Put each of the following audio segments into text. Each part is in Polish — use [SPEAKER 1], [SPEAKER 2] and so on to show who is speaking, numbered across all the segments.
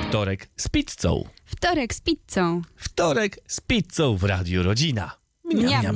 [SPEAKER 1] Wtorek z pizzą.
[SPEAKER 2] Wtorek z pizzą.
[SPEAKER 1] Wtorek z pizzą w Radiu Rodzina.
[SPEAKER 2] Miam.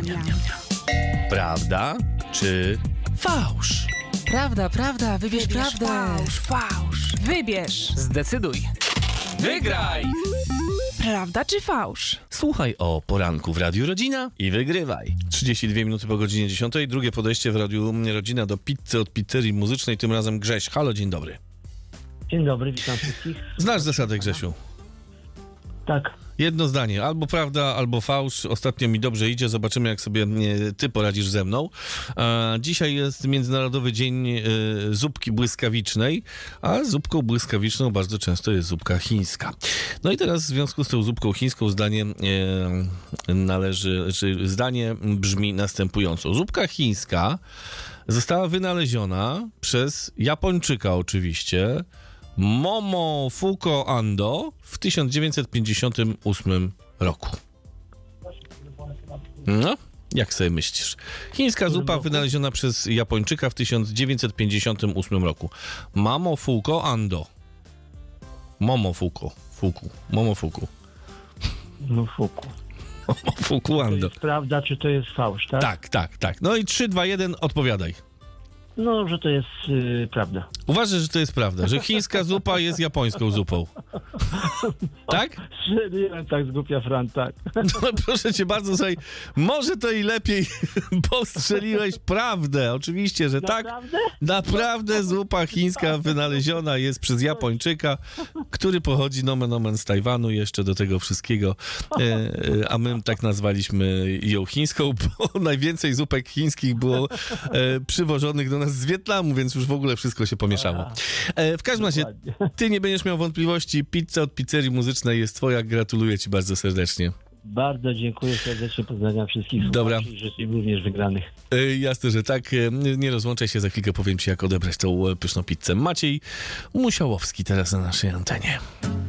[SPEAKER 1] Prawda czy fałsz?
[SPEAKER 3] Prawda, wybierz prawdę.
[SPEAKER 4] Fałsz. Wybierz.
[SPEAKER 3] Zdecyduj.
[SPEAKER 1] Wygraj!
[SPEAKER 4] Prawda czy fałsz?
[SPEAKER 1] Słuchaj o poranku w Radiu Rodzina i wygrywaj. 32 minuty po godzinie 10. Drugie podejście w Radiu Rodzina do pizzy od pizzerii muzycznej. Tym razem Grześ. Halo, dzień dobry.
[SPEAKER 5] Dzień dobry, witam wszystkich.
[SPEAKER 1] Znasz zasadę, Grzesiu?
[SPEAKER 5] Tak,
[SPEAKER 1] Jedno zdanie. Albo prawda, albo fałsz. Ostatnio mi dobrze idzie. Zobaczymy, jak sobie ty poradzisz ze mną. Dzisiaj jest Międzynarodowy Dzień Zupki Błyskawicznej, a zupką błyskawiczną bardzo często jest zupka chińska. No i teraz w związku z tą zupką chińską zdanie brzmi następująco. Zupka chińska została wynaleziona przez Japończyka oczywiście, Momofuku Ando w 1958 roku. No, jak sobie myślisz? Chińska zupa wynaleziona przez Japończyka w 1958 roku. Momofuku Ando. Momofuku Ando.
[SPEAKER 5] to jest prawda, czy to jest fałsz, tak?
[SPEAKER 1] Tak. No i 3, 2, 1, odpowiadaj.
[SPEAKER 5] No, że to jest prawda.
[SPEAKER 1] Uważasz, że to jest prawda, że chińska zupa jest japońską zupą. Tak?
[SPEAKER 5] Strzeliłem tak z głupia Fran, tak.
[SPEAKER 1] No proszę cię bardzo, słuchaj, może to i lepiej, bo strzeliłeś prawdę. Oczywiście, że tak.
[SPEAKER 5] Naprawdę?
[SPEAKER 1] Naprawdę zupa chińska wynaleziona jest przez Japończyka, który pochodzi nomen omen z Tajwanu jeszcze do tego wszystkiego, a my tak nazwaliśmy ją chińską, bo najwięcej zupek chińskich było przywożonych do nas z Wietnamu, więc już w ogóle wszystko się pomieszało. W każdym razie, ty nie będziesz miał wątpliwości, pizza od pizzerii muzycznej jest twoja, gratuluję ci bardzo serdecznie.
[SPEAKER 5] Bardzo dziękuję serdecznie, pozdrawiam wszystkich
[SPEAKER 1] Dobra.
[SPEAKER 5] słuchaczy i życzę również wygranych.
[SPEAKER 1] Jasne, że tak. Nie rozłączaj się, za chwilkę powiem ci, jak odebrać tą pyszną pizzę. Maciej Musiałowski teraz na naszej antenie.